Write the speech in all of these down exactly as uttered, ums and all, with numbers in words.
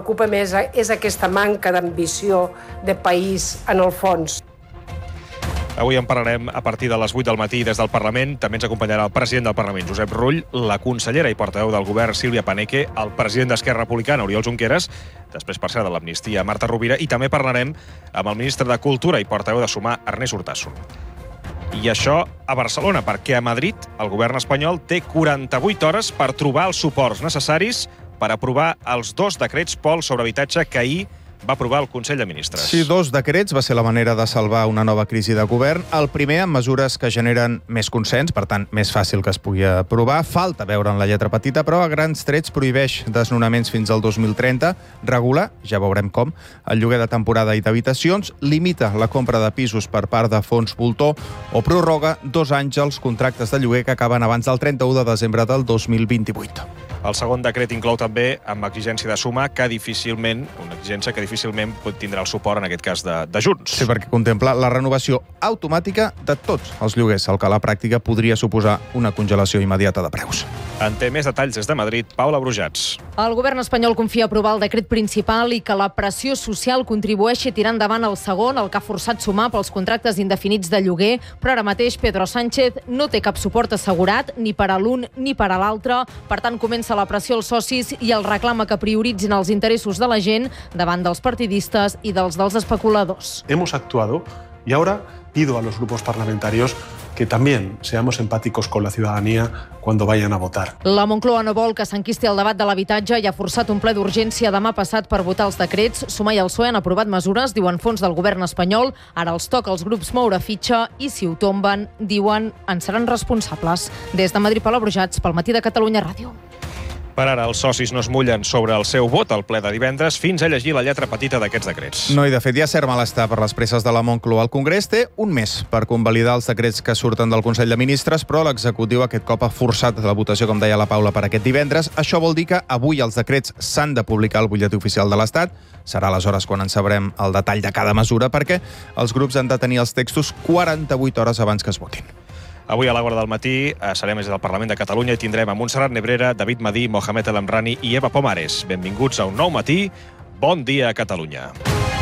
preocupa més és aquesta manca d'ambició de país en el fons. Avui en parlarem a partir de les vuit del matí des del Parlament. També ens acompanyarà el president del Parlament, Josep Rull, la consellera i portaveu del govern, Sílvia Paneque, el president d'Esquerra Republicana, Oriol Junqueras, després, per cert, de l'amnistia, Marta Rovira, i també parlarem amb el ministre de Cultura i portaveu de Sumar, Ernest Urtasun. I això a Barcelona, perquè a Madrid el govern espanyol té quaranta-vuit hores per trobar els suports necessaris per aprovar els dos decrets Pol sobre habitatge que ahir va aprovar el Consell de Ministres. Sí, dos decrets va ser la manera de salvar una nova crisi de govern. El primer amb mesures que generen més consens, per tant, més fàcil que es pugui aprovar. Falta veure en la lletra petita, però a grans trets prohibeix desnonaments fins al dos mil trenta, regula, ja veurem com, el lloguer de temporada i d'habitacions, limita la compra de pisos per part de fons voltor o prorroga dos anys els contractes de lloguer que acaben abans del trenta-u de desembre del dos mil vint-i-vuit. El segon decret inclou també, amb exigència de suma, que difícilment, una exigència que difícilment pot tindre el suport, en aquest cas, de, de Junts. Sí, perquè contempla la renovació automàtica de tots els lloguers, el que a la pràctica podria suposar una congelació immediata de preus. En té més detalls des de Madrid, Paula Brujats. El govern espanyol confia aprovar el decret principal i que la pressió social contribueixi a tirar endavant el segon, el que ha forçat Sumar pels contractes indefinits de lloguer, però ara mateix Pedro Sánchez no té cap suport assegurat ni per a l'un ni per a l'altre. Per tant, comença la pressió als socis i el reclama que prioritzin els interessos de la gent davant dels partidistes i dels dels especuladors. Hemos actuado y ahora pido a los grupos parlamentarios que también seamos empáticos con la ciudadanía cuando vayan a votar. La Moncloa no vol que s'enquisti el debat de l'habitatge i ha forçat un ple d'urgència demà passat per votar els decrets. Sumar i el P S O E han aprovat mesures, diuen fons del govern espanyol. Ara els toca als grups moure fitxa i si ho tomben, diuen, en seran responsables. Des de Madrid, Paula Brujats, pel Matí de Catalunya Ràdio. Per ara, els socis no es mullen sobre el seu vot al ple de divendres fins a llegir la lletra petita d'aquests decrets. No, i de fet hi ha cert malestar per les presses de la Moncloa. El Congrés té un mes per convalidar els decrets que surten del Consell de Ministres, però l'executiu aquest cop ha forçat la votació, com deia la Paula, per aquest divendres. Això vol dir que avui els decrets s'han de publicar al butlletí oficial de l'Estat. Serà aleshores quan en sabrem el detall de cada mesura, perquè els grups han de tenir els textos quaranta-vuit hores abans que es votin. Avui a l'hora del matí serem des del Parlament de Catalunya i tindrem a Montserrat Nebrera, David Madí, Mohamed El Amrani i Eva Pomares. Benvinguts a un nou matí. Bon dia a Catalunya.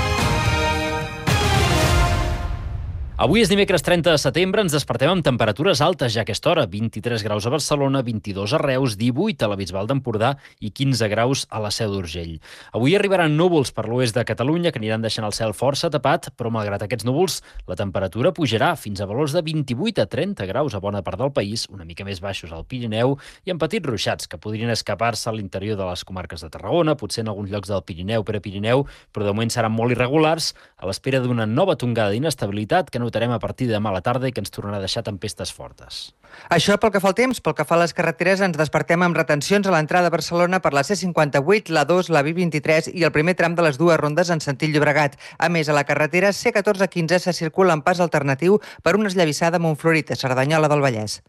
Avui és dimecres trenta de setembre, ens despertem amb temperatures altes ja a aquesta hora, vint-i-tres graus a Barcelona, vint-i-dos a Reus, divuit a la Bisbal d'Empordà i quinze graus a la Seu d'Urgell. Avui arribaran núvols per l'oest de Catalunya que aniran deixant el cel força tapat, però malgrat aquests núvols la temperatura pujarà fins a valors de vint-i-vuit a trenta graus a bona part del país, una mica més baixos al Pirineu i amb petits ruixats que podrien escapar-se a l'interior de les comarques de Tarragona, potser en alguns llocs del Pirineu, Prepirineu, però de moment seran molt irregulars a l'espera d'una nova tongada d'inestabilitat que no notarem a partir de demà a la tarda i que ens tornarà a deixar tempestes fortes. Això pel que fa al temps. Pel que fa a les carreteres, ens despertem amb retencions a l'entrada a Barcelona per la C cinquanta-vuit, la dos, la B vint-i-tres i el primer tram de les dues rondes en sentit Llobregat. A més, a la carretera C catorze quinze se circula en pas alternatiu per una esllavissada a Montflorit, a Cerdanyola del Vallès.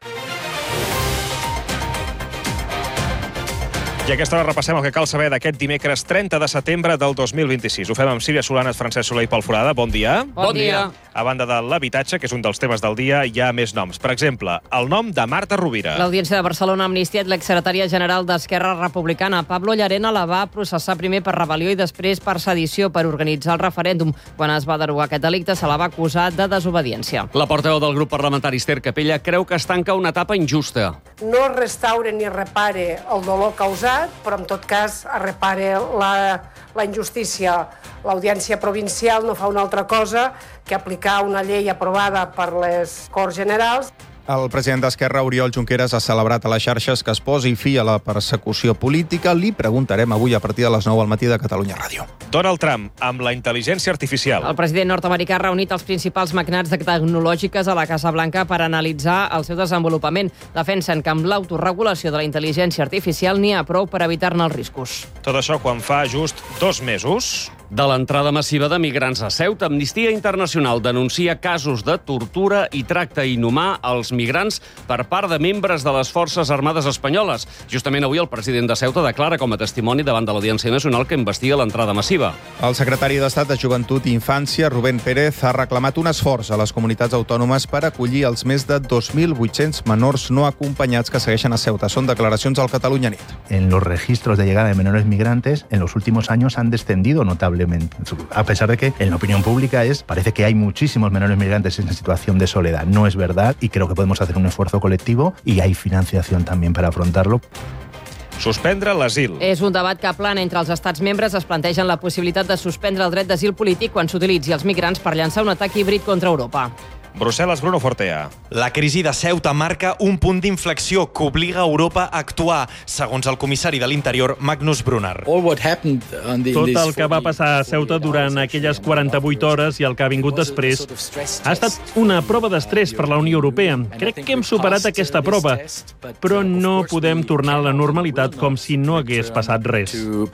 I a aquesta hora repassem el que cal saber d'aquest dimecres trenta de setembre del dos mil vint-i-sis. Ho fem amb Sílvia Solanes, Francesc Soler i Pol Forada. Bon dia. Bon dia. A banda de l'habitatge, que és un dels temes del dia, hi ha més noms. Per exemple, el nom de Marta Rovira. L'Audiència de Barcelona ha amnistiat l'exsecretària general d'Esquerra Republicana. Pablo Llarena la va processar primer per rebel·lió i després per sedició per organitzar el referèndum. Quan es va derogar aquest delicte, se la va acusar de desobediència. La portaveu del grup parlamentari Esther Capella creu que es tanca una etapa injusta. No es restaure ni repare el dolor causat, però en tot cas es repare la, la injustícia. L'Audiència Provincial no fa una altra cosa que aplicar una llei aprovada per les Corts Generals. El president d'Esquerra, Oriol Junqueras, ha celebrat a les xarxes que es posi fi a la persecució política. Li preguntarem avui a partir de les nou al matí de Catalunya Ràdio. Donald Trump, amb la intel·ligència artificial. El president nord-americà ha reunit els principals magnats tecnològiques a la Casa Blanca per analitzar el seu desenvolupament. Defensen que amb l'autoregulació de la intel·ligència artificial n'hi ha prou per evitar-ne els riscos. Tot això quan fa just dos mesos De l'entrada massiva de migrants a Ceuta, Amnistia Internacional denuncia casos de tortura i tracte inhumà als migrants per part de membres de les Forces Armades espanyoles. Justament avui el president de Ceuta declara com a testimoni davant de l'Audiència Nacional que investiga l'entrada massiva. El secretari d'Estat de Joventut i Infància, Rubén Pérez, ha reclamat un esforç a les comunitats autònomes per acollir els més de dos mil vuit-cents menors no acompanyats que segueixen a Ceuta. Són declaracions al Catalunya Nit. En los registros de llegada de menores migrantes, en los últimos años han descendido notablemente. A pesar de que en la opinión pública es, parece que hay muchísimos menores migrantes en situación de soledad. No es verdad y creo que podemos hacer un esfuerzo colectivo y hay financiación también para afrontarlo. Suspendre l'asil. És un debat que plana entre els estats membres. Es plantegen la possibilitat de suspendre el dret d'asil polític quan s'utilitzi els migrants per llançar un atac híbrid contra Europa. Brussel·les, Bruno Fortea. La crisi de Ceuta marca un punt d'inflexió que obliga Europa a actuar, segons el comissari de l'Interior, Magnus Brunner. Tot el que va passar a Ceuta durant aquelles quaranta-vuit hores i el que ha vingut després ha estat una prova d'estrès per la Unió Europea. Crec que hem superat aquesta prova, però no podem tornar a la normalitat com si no hagués passat res.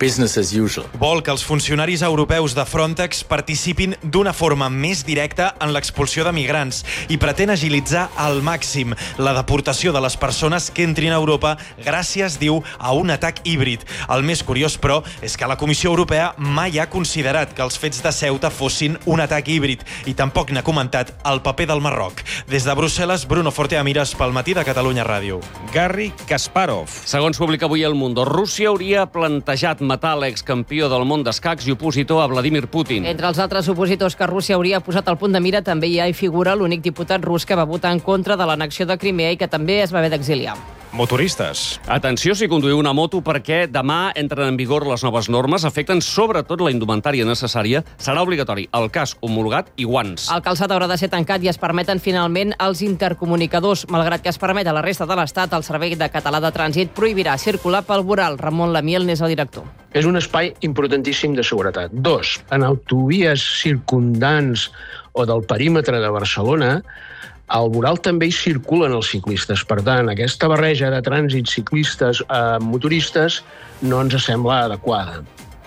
Vol que els funcionaris europeus de Frontex participin d'una forma més directa en l'expulsió de migrants i pretén agilitzar al màxim la deportació de les persones que entrin a Europa gràcies, diu, a un atac híbrid. El més curiós, però, és que la Comissió Europea mai ha considerat que els fets de Ceuta fossin un atac híbrid i tampoc n'ha comentat el paper del Marroc. Des de Brussel·les, Bruno Fortea Mires pel Matí de Catalunya Ràdio. Garry Kasparov. Segons publica avui El Mundo, Rússia hauria plantejat matar l'excampió del món d'escacs i opositor a Vladimir Putin. Entre els altres opositors que Rússia hauria posat al punt de mira també hi ha i figura l'únic diputat rus que va votar en contra de l'annexió de Crimea i que també es va haver d'exiliar. Motoristes. Atenció si conduïu una moto perquè demà entren en vigor les noves normes, afecten sobretot la indumentària necessària. Serà obligatori el casc homologat i guants. El calçat haurà de ser tancat i es permeten finalment els intercomunicadors. Malgrat que es permet a la resta de l'Estat, el Servei de Català de Trànsit prohibirà circular pel voral. Ramon Lamiel n'és el director. És un espai importantíssim de seguretat. Dos, en autovies circundants o del perímetre de Barcelona, al voral també hi circulen els ciclistes. Per tant, aquesta barreja de trànsit ciclistes a motoristes no ens sembla adequada.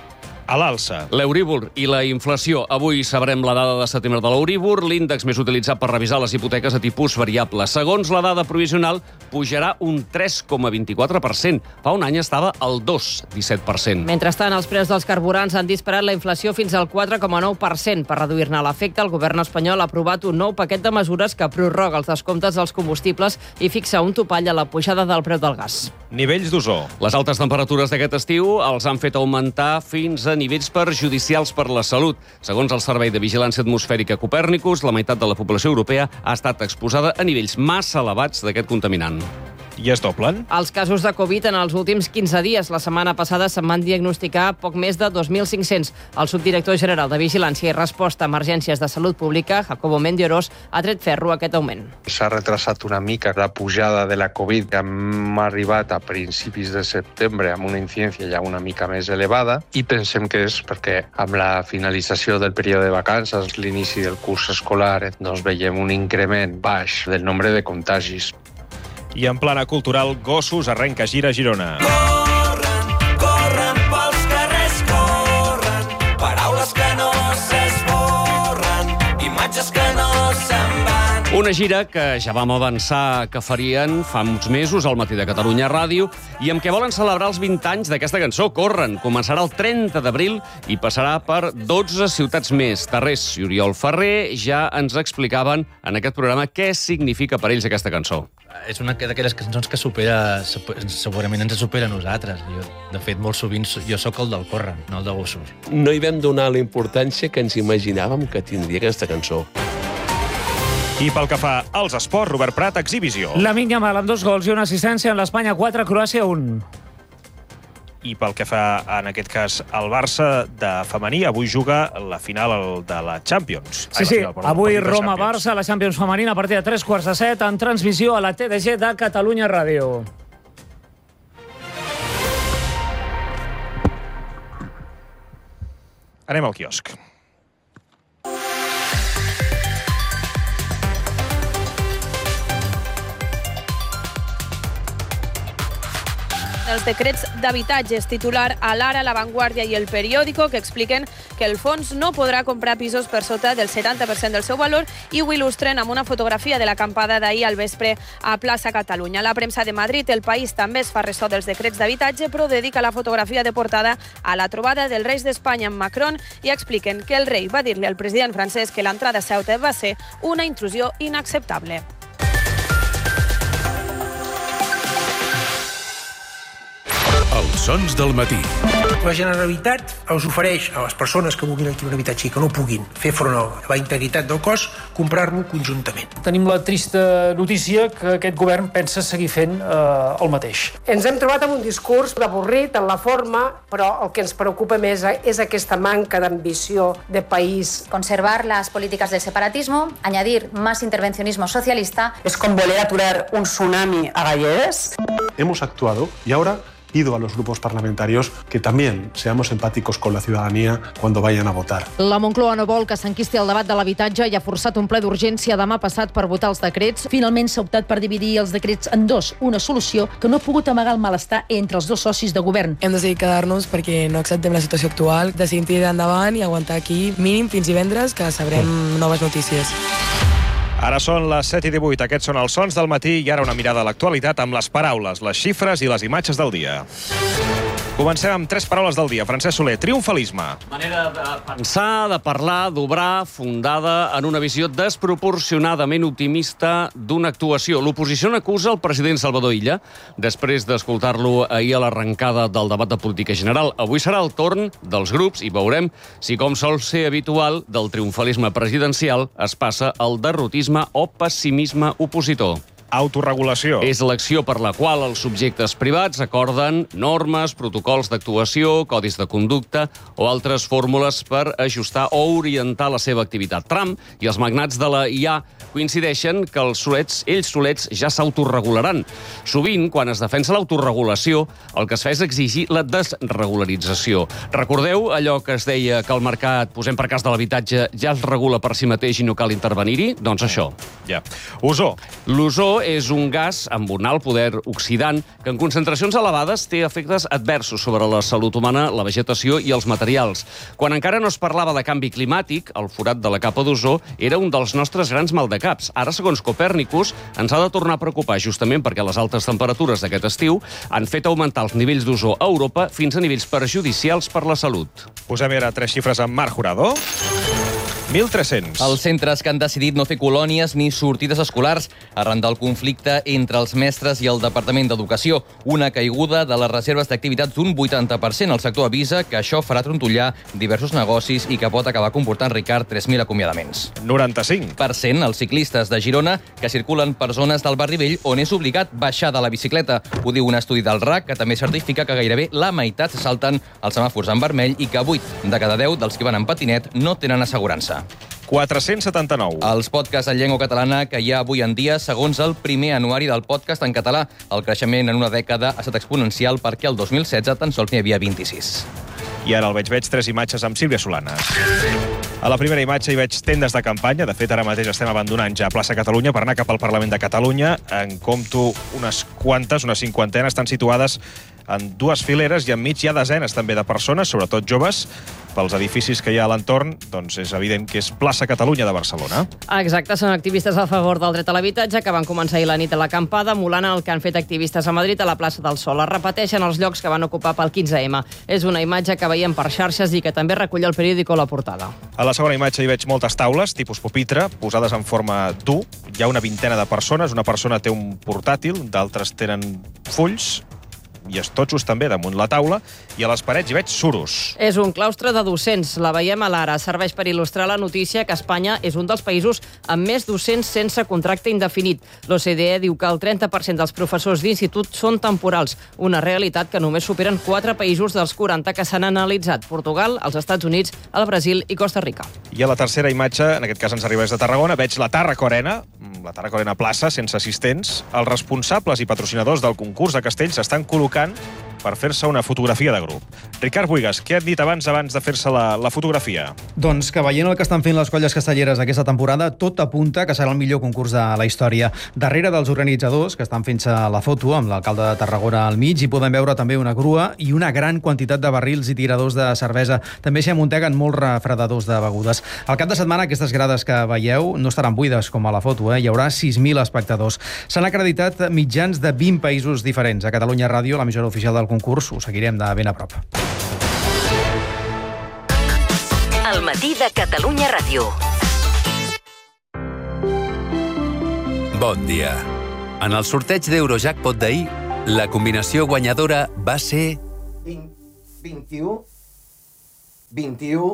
A l'alça. L'Euríbor i la inflació. Avui sabrem la dada de setembre de l'Euríbor, l'índex més utilitzat per revisar les hipoteques a tipus variable. Segons la dada provisional, pujarà un tres coma vint-i-quatre per cent. Fa un any estava al dos coma disset per cent. Mentrestant, els preus dels carburants han disparat la inflació fins al quatre coma nou per cent. Per reduir-ne l'efecte, el govern espanyol ha aprovat un nou paquet de mesures que prorroga els descomptes dels combustibles i fixa un topall a la pujada del preu del gas. Nivells d'ozó. Les altes temperatures d'aquest estiu els han fet augmentar fins a nivells perjudicials per la salut. Segons el Servei de Vigilància Atmosfèrica Copernicus, la meitat de la població europea ha estat exposada a nivells massa elevats d'aquest contaminant. I es doblen? Els casos de Covid en els últims quinze dies. La setmana passada se'n van diagnosticar poc més de dos mil cinc-cents. El subdirector general de Vigilància i Resposta a Emergències de Salut Pública, Jacobo Mendiorós, ha tret ferro a aquest augment. S'ha retrasat una mica la pujada de la Covid. Hem arribat a principis de setembre amb una incidència ja una mica més elevada i pensem que és perquè amb la finalització del període de vacances, l'inici del curs escolar, doncs veiem un increment baix del nombre de contagis. I en plana cultural, Gossos arrenca gira a Girona. Corren, corren pels carrers, corren, paraules que no s'esborren, imatges que no se'n van. Una gira que ja vam avançar que farien fa uns mesos al Matí de Catalunya Ràdio i amb què volen celebrar els vint anys d'aquesta cançó, Corren. Començarà el trenta d'abril i passarà per dotze ciutats més. Tarrés i Oriol Ferrer ja ens explicaven en aquest programa què significa per ells aquesta cançó. És una d'aquelles cançons que supera, segurament ens supera a nosaltres. Jo, de fet, molt sovint jo sóc el del Corren, no el de Gossos. No hi vam donar la importància que ens imaginàvem que tindria aquesta cançó. I pel que fa als esports, Robert Prat, exhibició. Lamine Yamal amb dos gols i una assistència en l'Espanya quatre, Croàcia un. I pel que fa, en aquest cas, al Barça de femení, avui juga la final de la Champions. Sí, sí, avui Roma-Barça, la Champions femenina, a partir de tres quarts de set, en transmissió a la T D G de Catalunya Ràdio. Anem al quiosc. Els decrets d'habitatge és titular a l'Ara, La Vanguardia i El Periódico, que expliquen que el fons no podrà comprar pisos per sota del setanta per cent del seu valor i ho il·lustren amb una fotografia de l'acampada d'ahir al vespre a Plaça Catalunya. La premsa de Madrid, El País, també es fa ressò dels decrets d'habitatge, però dedica la fotografia de portada a la trobada dels reis d'Espanya amb Macron i expliquen que el rei va dir-li al president francès que l'entrada a Ceuta va ser una intrusió inacceptable. Els sons del matí. La Generalitat els ofereix a les persones que vulguin adquirir un habitatge i que no puguin fer front a la integritat del cos, comprar-lo conjuntament. Tenim la trista notícia que aquest govern pensa seguir fent eh, el mateix. Ens hem trobat amb un discurs avorrit en la forma, però el que ens preocupa més és aquesta manca d'ambició de país. Conservar las políticas del separatismo, añadir más intervencionismo socialista. Es con voler aturar un tsunami a Galleres. Hemos actuado y ahora pido a los grupos parlamentarios que también seamos empáticos con la ciudadanía cuando vayan a votar. La Moncloa no vol que s'enquisti el debat de l'habitatge i ha forçat un ple d'urgència demà passat per votar els decrets. Finalment s'ha optat per dividir els decrets en dos, una solució que no ha pogut amagar el malestar entre els dos socis de govern. Hem decidit quedar-nos perquè no acceptem la situació actual, decidim tirar endavant i aguantar aquí mínim fins divendres, que sabrem noves notícies. Ara són les set i divuit, aquests són els sons del matí i ara una mirada a l'actualitat amb les paraules, les xifres i les imatges del dia. Comencem amb tres paraules del dia. Francesc Soler, triomfalisme. Manera de pensar, de parlar, d'obrar, fundada en una visió desproporcionadament optimista d'una actuació. L'oposició n'acusa el president Salvador Illa, després d'escoltar-lo ahir a l'arrencada del debat de política general. Avui serà el torn dels grups i veurem si, com sol ser habitual, del triomfalisme presidencial es passa al derrotisme o pessimisme opositor. Autorregulació. És l'acció per la qual els subjectes privats acorden normes, protocols d'actuació, codis de conducta o altres fórmules per ajustar o orientar la seva activitat. Trump i els magnats de la I A coincideixen que els solets, ells solets ja s'autoregularan. Sovint, quan es defensa l'autoregulació, el que es fa és exigir la desregularització. Recordeu allò que es deia que el mercat, posem per cas de l'habitatge, ja es regula per si mateix i no cal intervenir-hi? Doncs això. Ja. Ozó. L'ozó és un gas amb un alt poder oxidant que en concentracions elevades té efectes adversos sobre la salut humana, la vegetació i els materials. Quan encara no es parlava de canvi climàtic, el forat de la capa d'ozó era un dels nostres grans maldecaps. Ara, segons Copèrnicus, ens ha de tornar a preocupar justament perquè les altes temperatures d'aquest estiu han fet augmentar els nivells d'ozó a Europa fins a nivells perjudicials per la salut. Posem ara tres xifres amb Marc Jurado. mil tres-cents. Els centres que han decidit no fer colònies ni sortides escolars arran del conflicte entre els mestres i el Departament d'Educació. Una caiguda de les reserves d'activitats d'un vuitanta per cent. El sector avisa que això farà trontollar diversos negocis i que pot acabar comportant, Ricard, tres mil acomiadaments. noranta-cinc per cent els ciclistes de Girona que circulen per zones del barri vell on és obligat baixar de la bicicleta. Ho diu un estudi del R A C que també certifica que gairebé la meitat salten els semàfors en vermell i que vuit de cada deu dels que van en patinet no tenen assegurança. quatre-cents setanta-nou. Els podcasts en llengua catalana que hi ha avui en dia, segons el primer anuari del podcast en català. El creixement en una dècada ha estat exponencial perquè el dos mil setze tan sols n'hi havia vint-i-sis. I ara el veig veig tres imatges amb Sílvia Solanes. A la primera imatge hi veig tendes de campanya. De fet, ara mateix estem abandonant ja Plaça Catalunya per anar cap al Parlament de Catalunya. En compto unes quantes, unes cinquantenes, estan situades en dues fileres i enmig hi ha desenes també de persones, sobretot joves. Pels edificis que hi ha a l'entorn, doncs és evident que és Plaça Catalunya de Barcelona. Exacte, són activistes a favor del dret a l'habitatge que van començar ahir la nit a l'acampada, emulant el que han fet activistes a Madrid a la plaça del Sol. Es repeteixen els llocs que van ocupar pel quinze ema. És una imatge que veiem per xarxes i que també recull el periòdico La Portada. A la segona imatge hi veig moltes taules, tipus pupitre, posades en forma d'U. Hi ha una vintena de persones, una persona té un portàtil, d'altres tenen fulls, i estotxos també damunt la taula, i a les parets hi veig suros. És un claustre de docents, la veiem a l'Ara. Serveix per il·lustrar la notícia que Espanya és un dels països amb més docents sense contracte indefinit. L'O C D E diu que el trenta per cent dels professors d'institut són temporals, una realitat que només superen quatre països dels quaranta que s'han analitzat: Portugal, els Estats Units, el Brasil i Costa Rica. I a la tercera imatge, en aquest cas ens arriba des de Tarragona, veig la Tàrraco Arena, la Tàrraco Arena plaça, sense assistents. Els responsables i patrocinadors del concurs de castells s'estan col·locant per fer-se una fotografia de grup. Ricard Buigas, què han dit abans abans de fer-se la, la fotografia? Doncs que veient el que estan fent les colles castelleres aquesta temporada, tot apunta que serà el millor concurs de la història. Darrere dels organitzadors, que estan fent-se la foto amb l'alcalde de Tarragona al mig, hi podem veure també una grua i una gran quantitat de barrils i tiradors de cervesa. També s'hi amunteguen molts refredadors de begudes. Al cap de setmana, aquestes grades que veieu no estaran buides com a la foto, eh? Hi haurà sis mil espectadors. S'han acreditat mitjans de vint països diferents. A Catalunya Ràdio, l'emissora oficial del concurs, ho seguirem de ben a prop. El matí de Catalunya Ràdio. Bon dia. En el sorteig d'Eurojackpot d'ahir, la combinació guanyadora va ser... vint-i-u... vint-i-u...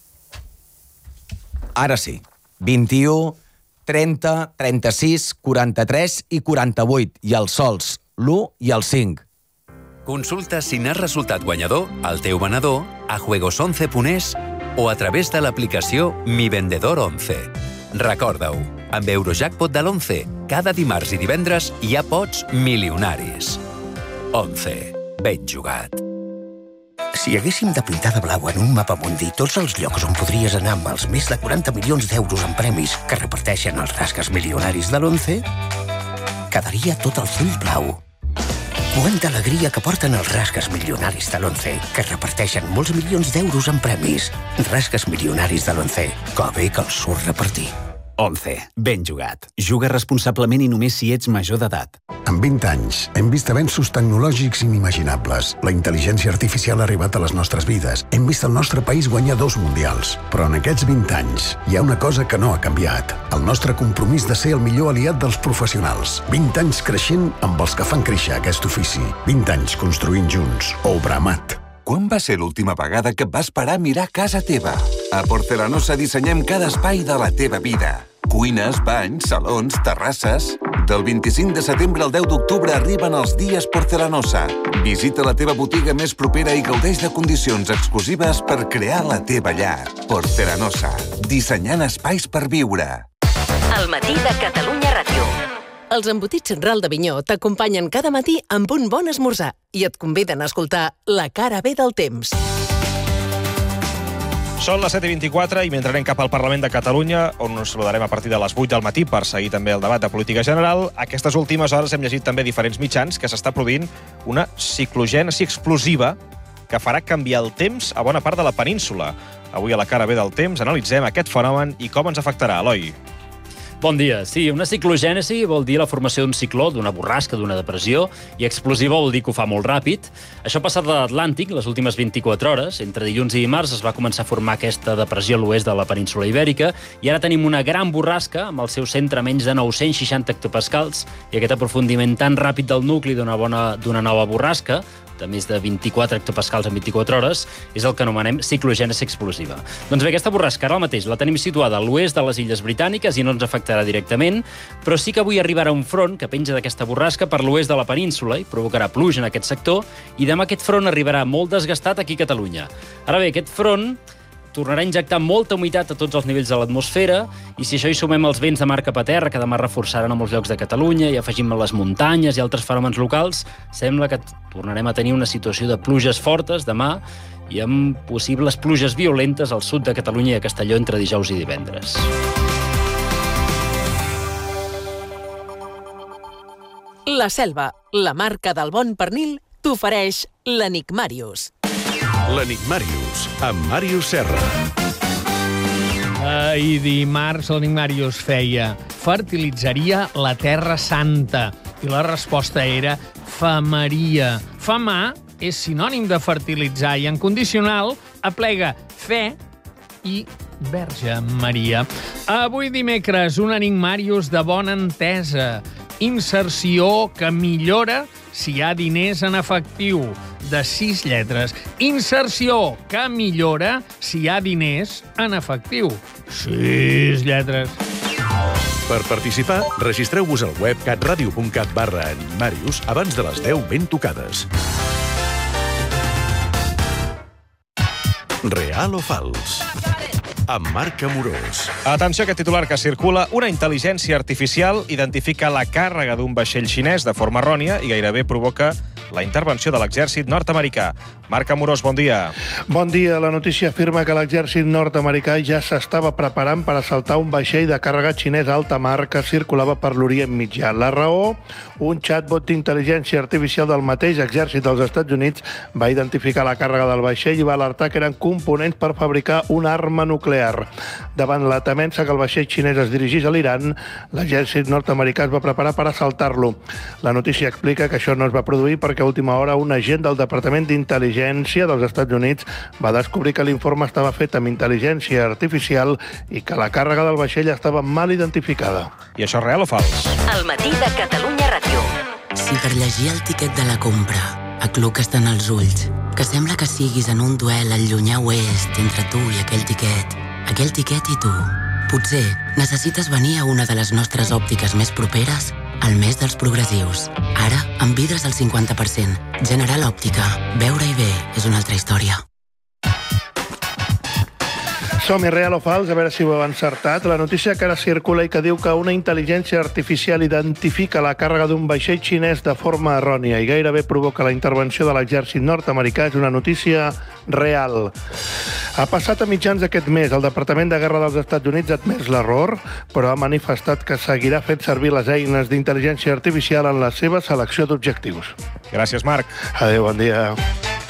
Ara sí. vint-i-u, trenta, trenta-sis, quaranta-tres i quaranta-vuit. I els sols, l'u i el cinc. Consulta si n'has resultat guanyador al teu venedor a juegos once punt es o a través de l'aplicació Mi Vendedor once. Recorda-ho, amb Eurojackpot de l'once, cada dimarts i divendres hi ha pots milionaris. onze. Ben jugat. Si haguéssim de pintar de blau en un mapa mundi tots els llocs on podries anar amb els més de quaranta milions d'euros en premis que reparteixen els rasques milionaris de l'once, quedaria tot el full blau. Quanta alegria que porten els rasques milionaris de l'once, que reparteixen molts milions d'euros en premis. Rasques milionaris de l'once, que bé que els surt repartir. onze. Ben jugat. Juga responsablement i només si ets major d'edat. En vint anys, hem vist avenços tecnològics inimaginables. La intel·ligència artificial ha arribat a les nostres vides. Hem vist el nostre país guanyar dos mundials. Però en aquests vint anys hi ha una cosa que no ha canviat. El nostre compromís de ser el millor aliat dels professionals. vint anys creixent amb els que fan créixer aquest ofici. vint anys construint junts. Obramat. Quan va ser l'última vegada que et vas parar a mirar casa teva? A Porcelanosa dissenyem cada espai de la teva vida. Cuines, banys, salons, terrasses... Del vint-i-cinc de setembre al deu d'octubre arriben els dies Porcelanosa. Visita la teva botiga més propera i gaudeix de condicions exclusives per crear la teva llar. Porcelanosa. Dissenyant espais per viure. El matí de Catalunya Ràdio. Els embotits Ral d'Avinyó t'acompanyen cada matí amb un bon esmorzar i et conviden a escoltar La cara B del temps. Són les set i vint-i-quatre i mentre anem cap al Parlament de Catalunya, on ens saludarem a partir de les vuit del matí per seguir també el debat de política general, aquestes últimes hores hem llegit també diferents mitjans que s'està produint una ciclogènesi explosiva que farà canviar el temps a bona part de la península. Avui a La cara B del temps analitzem aquest fenomen i com ens afectarà. Eloi. Bon dia. Sí, una ciclogènesi vol dir la formació d'un cicló, d'una borrasca, d'una depressió, i explosiva vol dir que ho fa molt ràpid. Això ha passat a l'Atlàntic les últimes vint-i-quatre hores. Entre dilluns i dimarts es va començar a formar aquesta depressió a l'oest de la península Ibèrica i ara tenim una gran borrasca amb el seu centre a menys de nou-cents seixanta hectopascals i aquest aprofundiment tan ràpid del nucli d'una bona d'una nova borrasca de més de vint-i-quatre hectopascals en vint-i-quatre hores, és el que anomenem ciclogènesi explosiva. Doncs bé, aquesta borrasca ara mateix la tenim situada a l'oest de les Illes Britàniques i no ens afectarà directament, però sí que avui arribarà un front que penja d'aquesta borrasca per l'oest de la península i provocarà pluja en aquest sector, i demà aquest front arribarà molt desgastat aquí a Catalunya. Ara bé, aquest front tornarà a injectar molta humitat a tots els nivells de l'atmosfera i si això hi sumem els vents de mar cap a terra, que demà reforçaran a molts llocs de Catalunya, i afegim les muntanyes i altres fenòmens locals, sembla que tornarem a tenir una situació de pluges fortes demà i amb possibles pluges violentes al sud de Catalunya i a Castelló entre dijous i divendres. La Selva, la marca del bon pernil, t'ofereix l'Enigmàrius. L'Enigmàrius, amb Màrius Serra. Ahir dimarts l'Enigmàrius feia fertilitzaria la Terra Santa i la resposta era famaria. Famar és sinònim de fertilitzar i en condicional aplega fe i Verge Maria. Avui dimecres un Enigmàrius de bona entesa. Inserció que millora si hi ha diners en efectiu, de sis lletres. Inserció que millora si hi ha diners en efectiu. Sis lletres. Per participar, registreu-vos al web catradio punt cat barra Enigmàrius abans de les deu ben tocades. Real o fals? Amb Marc Amorós. Atenció a aquest titular que circula. Una intel·ligència artificial identifica la càrrega d'un vaixell xinès de forma errònia i gairebé provoca la intervenció de l'exèrcit nord-americà. Marc Amorós, bon dia. Bon dia. La notícia afirma que l'exèrcit nord-americà ja s'estava preparant per assaltar un vaixell de càrrega xinès a alta mar que circulava per l'Orient Mitjà. La raó? Un chatbot d'intel·ligència artificial del mateix exèrcit dels Estats Units va identificar la càrrega del vaixell i va alertar que eren components per fabricar una arma nuclear. Davant la temença que el vaixell xinès es dirigís a l'Iran, l'exèrcit nord-americà es va preparar per assaltar-lo. La notícia explica que això no es va produir perquè a última hora un agent del Departament d'Intel·ligència dels Estats Units va descobrir que l'informe estava fet amb intel·ligència artificial i que la càrrega del vaixell estava mal identificada. I això és real o fals? El matí de Catalunya Ràdio. Si per llegir el tiquet de la compra acluques tant els ulls que sembla que siguis en un duel al llunyà oest entre tu i aquell tiquet, aquell tiquet i tu, potser necessites venir a una de les nostres òptiques més properes al mes dels progressius. Ara, amb vidres al cinquanta per cent. General Òptica. Veure-hi bé és una altra història. Som-hi, real o fals, a veure si ho heu encertat. La notícia que ara circula i que diu que una intel·ligència artificial identifica la càrrega d'un vaixell xinès de forma errònia i gairebé provoca la intervenció de l'exèrcit nord-americà és una notícia real. Ha passat a mitjans d'aquest mes. El Departament de Guerra dels Estats Units ha admès l'error, però ha manifestat que seguirà fent servir les eines d'intel·ligència artificial en la seva selecció d'objectius. Gràcies, Marc. Adéu, bon dia.